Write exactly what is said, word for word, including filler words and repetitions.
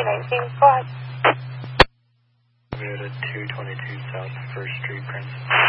nineteen squad. Go to two twenty-two South First Street, Prince.